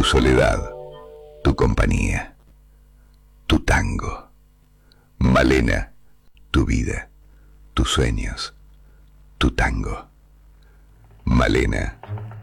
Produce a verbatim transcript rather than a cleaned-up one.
soledad, tu compañía, tu tango. Malena, tu vida, tus sueños, tu tango. Malena,